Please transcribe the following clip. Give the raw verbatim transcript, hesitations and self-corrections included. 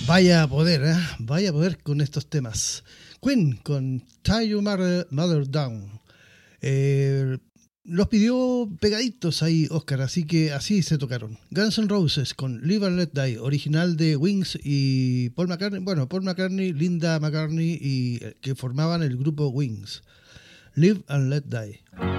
Vaya poder, ¿eh? Vaya poder con estos temas. Queen con Tie Your Mother, Mother Down. Eh, los pidió pegaditos ahí Oscar, así que así se tocaron. Guns N' Roses con Live and Let Die, original de Wings y Paul McCartney. Bueno, Paul McCartney, Linda McCartney y que formaban el grupo Wings. Live and Let Die.